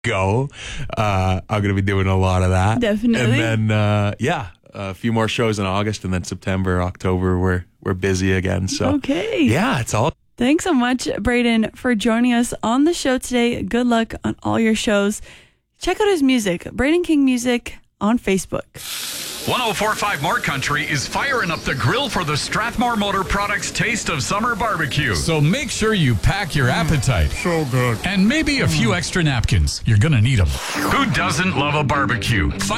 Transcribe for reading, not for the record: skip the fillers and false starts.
go. I'm going to be doing a lot of that. Definitely. And then, a few more shows in August, and then September, October, we're busy again. So, Okay. yeah, it's all. Thanks so much, Braden, for joining us on the show today. Good luck on all your shows. Check out his music, Braden King Music, on Facebook. 104.5 More Country is firing up the grill for the Strathmore Motor Products Taste of Summer Barbecue. So make sure you pack your appetite. So good. And maybe a few extra napkins. You're going to need them. Who doesn't love a barbecue? Find